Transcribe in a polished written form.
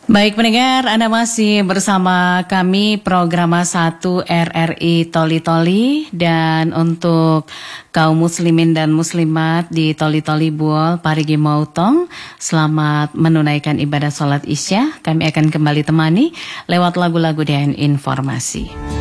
Baik pendengar, Anda masih bersama kami program 1 RRI Toli Toli, dan untuk kaum muslimin dan muslimat di Toli Toli Buol Parigi Mautong, selamat menunaikan ibadah sholat Isya. Kami akan kembali temani lewat lagu-lagu dan informasi.